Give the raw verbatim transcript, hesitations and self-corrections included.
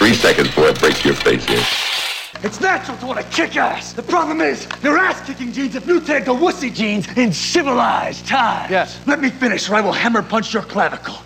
three seconds before it breaks your face in. It's natural to want to kick ass. The problem is, your ass-kicking genes have mutated to wussy genes in civilized time. Yes. Let me finish, or I will hammer punch your clavicle.